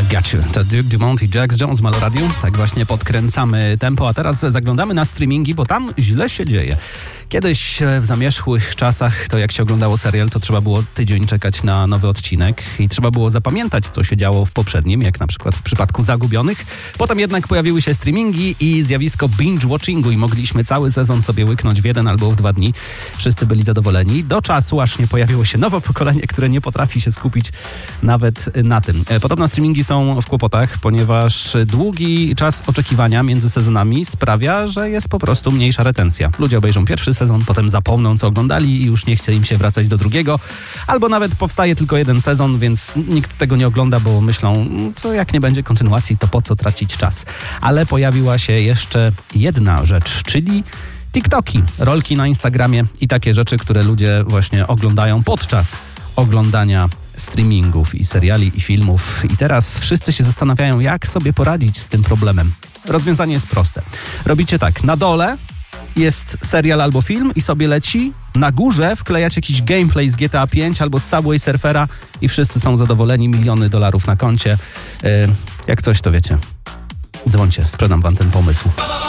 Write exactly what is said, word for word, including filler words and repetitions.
Got You. To Duke Dumont i Jax Jones w Malo Radio. Tak właśnie podkręcamy tempo, a teraz zaglądamy na streamingi, bo tam źle się dzieje. Kiedyś w zamierzchłych czasach to jak się oglądało serial, to trzeba było tydzień czekać na nowy odcinek i trzeba było zapamiętać, co się działo w poprzednim, jak na przykład w przypadku Zagubionych. Potem jednak pojawiły się streamingi i zjawisko binge-watchingu i mogliśmy cały sezon sobie łyknąć w jeden albo w dwa dni. Wszyscy byli zadowoleni. Do czasu, aż nie pojawiło się nowe pokolenie, które nie potrafi się skupić nawet na tym. Podobno streamingi są w kłopotach, ponieważ długi czas oczekiwania między sezonami sprawia, że jest po prostu mniejsza retencja. Ludzie obejrzą pierwszy sezon, potem zapomną, co oglądali i już nie chce im się wracać do drugiego. Albo nawet powstaje tylko jeden sezon, więc nikt tego nie ogląda, bo myślą, to jak nie będzie kontynuacji, to po co tracić czas. Ale pojawiła się jeszcze jedna rzecz, czyli TikToki, rolki na Instagramie i takie rzeczy, które ludzie właśnie oglądają podczas oglądania streamingów i seriali i filmów. I teraz wszyscy się zastanawiają, jak sobie poradzić z tym problemem. Rozwiązanie jest proste. Robicie tak, na dole jest serial albo film i sobie leci, na górze wklejacie jakiś gameplay z G T A pięć albo z Subway Surfera i wszyscy są zadowoleni, miliony dolarów na koncie. Yy, jak coś, to wiecie, dzwońcie, sprzedam wam ten pomysł.